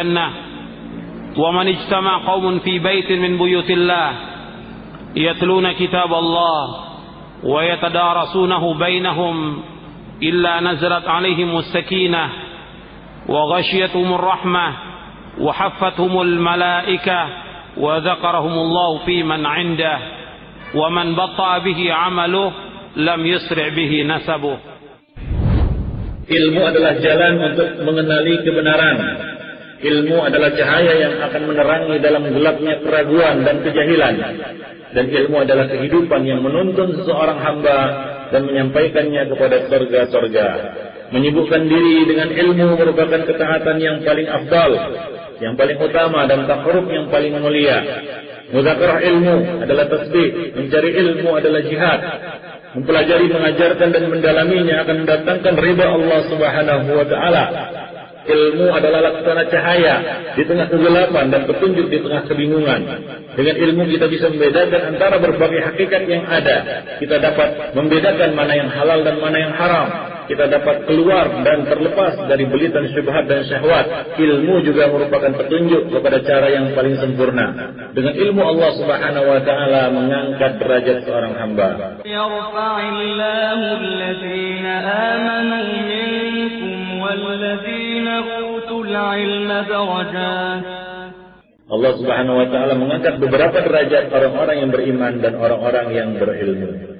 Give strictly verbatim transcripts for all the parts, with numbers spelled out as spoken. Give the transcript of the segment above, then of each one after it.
الجنة. ومن اجتمع قوم في بيت من بيوت الله يتلون كتاب الله ويتدارسونه بينهم إلا نزلت عليهم السكينة وغشيتهم الرحمة وحفتهم الملائكة وذكرهم الله في من عنده ومن بطأ به عمله لم يسرع به نسبه. Ilmu adalah jalan untuk mengenali kebenaran. Ilmu adalah cahaya yang akan menerangi dalam gelapnya keraguan dan kejahilan. Dan ilmu adalah kehidupan yang menuntun seseorang hamba dan menyampaikannya kepada surga-surga. Menyibukkan diri dengan ilmu merupakan ketaatan yang paling afdal, yang paling utama, dan takarrub yang paling mulia. Muzakarah ilmu adalah tasbih, mencari ilmu adalah jihad. Mempelajari, mengajarkan dan mendalaminya akan mendatangkan ridha Allah Subhanahu wa taala. Ilmu adalah laksana cahaya di tengah kegelapan dan petunjuk di tengah kebingungan. Dengan ilmu kita bisa membedakan antara berbagai hakikat yang ada. Kita dapat membedakan mana yang halal dan mana yang haram. Kita dapat keluar dan terlepas dari belitan syubhat dan syahwat. Ilmu juga merupakan petunjuk kepada cara yang paling sempurna. Dengan ilmu Allah Subhanahu wa taala mengangkat derajat seorang hamba. Yarfa'illahu alladhina amanu minkum walladzina utul ilma darajat. Allah Subhanahu wa taala mengangkat beberapa derajat orang-orang yang beriman dan orang-orang yang berilmu.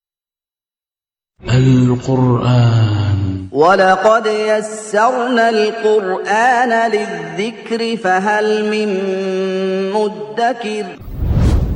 Al-Quran. وَلَقَدْ يَسَّرْنَا الْقُرْآنَ لِلذِّكْرِ فَهَلْ مِن مُّدَّكِرٍ